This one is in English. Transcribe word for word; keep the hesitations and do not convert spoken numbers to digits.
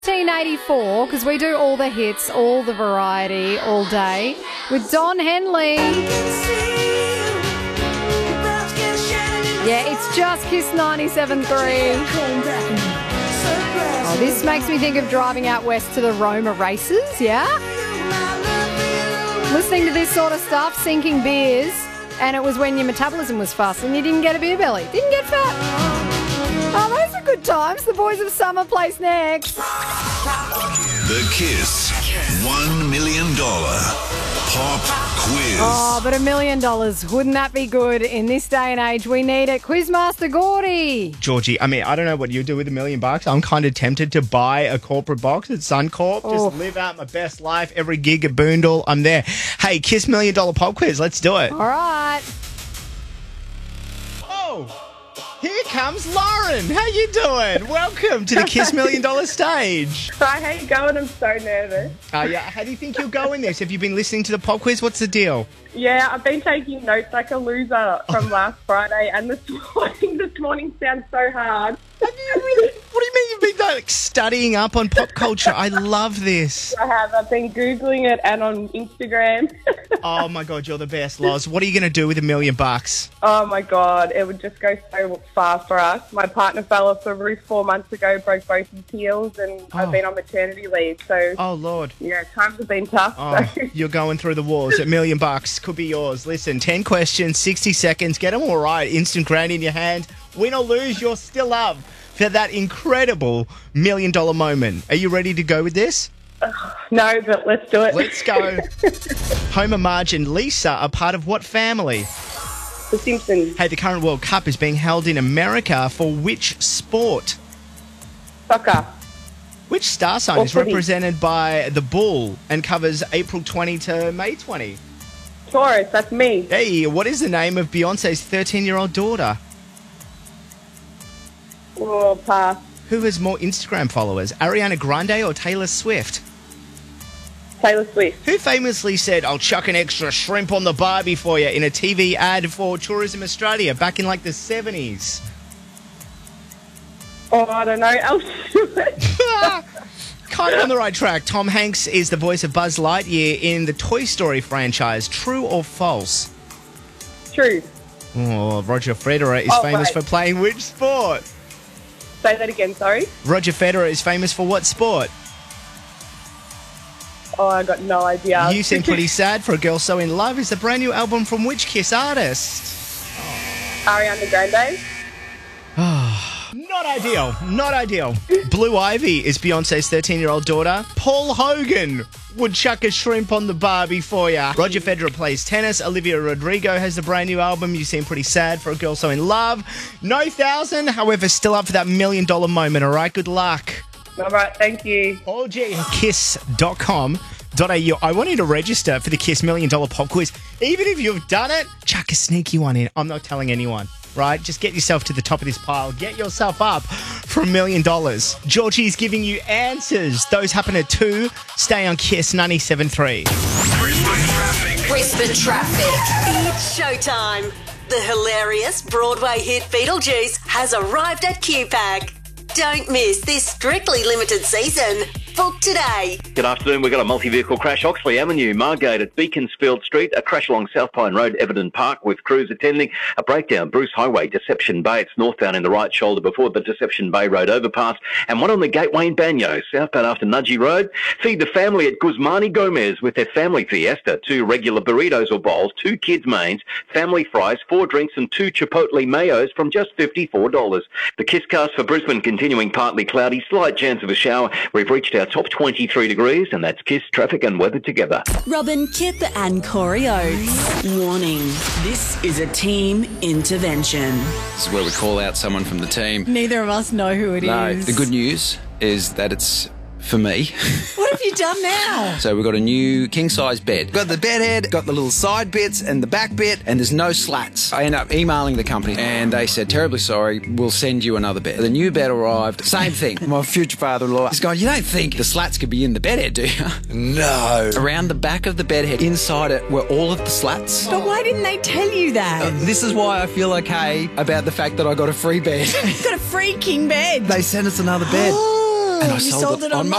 nineteen eighty-four, because we do all the hits, all the variety, all day, with Don Henley. Yeah, it's just Kiss ninety-seven point three. Oh, this makes me think of driving out west to the Roma races, yeah? Listening to this sort of stuff, sinking beers, and it was when your metabolism was fast and you didn't get a beer belly, didn't get fat. Oh, those are good times. The Boys of Summer plays next. The Kiss one million dollars Pop Quiz. Oh, but a million dollars, wouldn't that be good in this day and age? We need it. Quizmaster Gordy. Georgie, I mean, I don't know what you do with a million bucks. I'm kind of tempted to buy a corporate box at Suncorp. Oh. Just live out my best life. Every gig at Boondall, I'm there. Hey, Kiss Million Dollar Pop Quiz. Let's do it. All right. Oh, here comes Lauren. How you doing? Welcome to the Kiss Million Dollar stage. Hi, how you going? I'm so nervous. Uh, yeah, how do you think you'll go in this? Have you been listening to the pop quiz? What's the deal? Yeah, I've been taking notes like a loser from last Friday, and this morning, this morning sounds so hard. Have you really? What do you mean you've been like studying up on pop culture? I love this. I have. I've been Googling it and on Instagram. Oh my God, you're the best, Loz. What are you going to do with a million bucks? Oh my God, it would just go so far for us. My partner fell off the roof four months ago, broke both his heels, and Oh. I've been on maternity leave. So, Oh Lord. yeah, times have been tough. Oh, So. you're going through the walls. A million bucks could be yours. Listen, ten questions, sixty seconds. Get them all right. Instant grand in your hand. Win or lose, you're still up for that incredible million dollar moment. Are you ready to go with this? No, but let's do it. Let's go. Homer, Marge and Lisa are part of what family? The Simpsons. Hey, the current World Cup is being held in America for which sport? Soccer. Which star sign Or is footy. represented by the bull and covers April twentieth to May twentieth? Taurus, that's me. Hey, what is the name of Beyonce's thirteen-year-old daughter? Oh, pass. Who has more Instagram followers, Ariana Grande or Taylor Swift? Taylor Swift. Who famously said, I'll chuck an extra shrimp on the barbie for you in a T V ad for Tourism Australia back in like the seventies? Oh, I don't know. I'll do it. Kind of on the right track. Tom Hanks is the voice of Buzz Lightyear in the Toy Story franchise. True or false? True. Oh, Roger Federer is Oh, famous right. for playing which sport? Say that again, sorry. Roger Federer is famous for what sport? Oh, I got no idea. You Seem Pretty Sad for a Girl So In Love is the brand new album from which Kiss artist? Ariana Grande. Not ideal. Not ideal. Blue Ivy is Beyonce's thirteen-year-old daughter. Paul Hogan would chuck a shrimp on the barbie for ya. Roger Federer plays tennis. Olivia Rodrigo has the brand new album, You Seem Pretty Sad for a Girl So In Love. No thousand, however, still up for that million dollar moment, all right? Good luck. All right, thank you. O G kiss dot com dot a u. I want you to register for the Kiss Million Dollar Pop Quiz. Even if you've done it, chuck a sneaky one in. I'm not telling anyone, right? Just get yourself to the top of this pile. Get yourself up for a million dollars. Georgie's giving you answers. Those happen at two. Stay on Kiss ninety-seven point three. Brisbane Traffic. It's showtime. The hilarious Broadway hit Beetlejuice has arrived at Q Pack. Don't miss this strictly limited season. Book today. Good afternoon. We've got a multi-vehicle crash, Oxley Avenue, Margate at Beaconsfield Street, a crash along South Pine Road, Everton Park with crews attending, a breakdown, Bruce Highway, Deception Bay. It's northbound in the right shoulder before the Deception Bay Road overpass, and one on the Gateway in Banyo, southbound after Nudgee Road. Feed the family at Guzmani Gomez with their family fiesta, two regular burritos or bowls, two kids' mains, family fries, four drinks and two Chipotle mayos from just fifty-four dollars. The Kisscast for Brisbane continuing partly cloudy, slight chance of a shower. We've reached our top twenty-three degrees, and that's Kiss traffic and weather together. Robin, Kip and Corey Oates. Warning, this is a team intervention. This is where we call out someone from the team. Neither of us know who it is. No, the good news is that it's for me. What have you done now? So we've got a new king-size bed. Got the bed head, got the little side bits and the back bit, and there's no slats. I end up emailing the company, and they said, terribly sorry, we'll send you another bed. The new bed arrived, same thing. My future father-in-law is going, you don't think the slats could be in the bed head, do you? No. Around the back of the bed head, inside it, were all of the slats. But why didn't they tell you that? Uh, this is why I feel okay about the fact that I got a free bed. You've got a free king bed. They sent us another bed. And I You sold, sold it, it on on